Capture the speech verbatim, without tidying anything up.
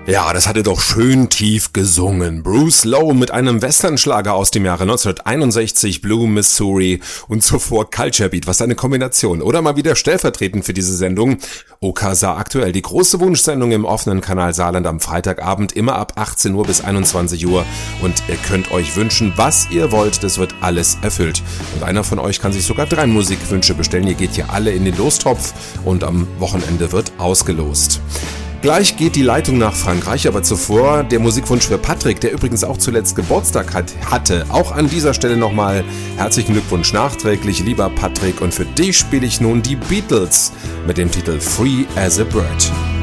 Ja, das hatte doch schön tief gesungen. Bruce Lowe mit einem Westernschlager aus dem Jahre neunzehnhunderteinundsechzig, Blue Missouri, und zuvor Culture Beat. Was eine Kombination. Oder mal wieder stellvertretend für diese Sendung Okasa aktuell. Die große Wunschsendung im offenen Kanal Saarland am Freitagabend, immer ab achtzehn Uhr bis einundzwanzig Uhr. Und ihr könnt euch wünschen, was ihr wollt. Das wird alles erfüllt. Und einer von euch kann sich sogar drei Musikwünsche bestellen. Ihr geht hier alle in den Lostopf und am Wochenende wird ausgelost. Gleich geht die Leitung nach Frankreich, aber zuvor der Musikwunsch für Patrick, der übrigens auch zuletzt Geburtstag hat, hatte. Auch an dieser Stelle nochmal herzlichen Glückwunsch nachträglich, lieber Patrick. Und für dich spiele ich nun die Beatles mit dem Titel Free as a Bird.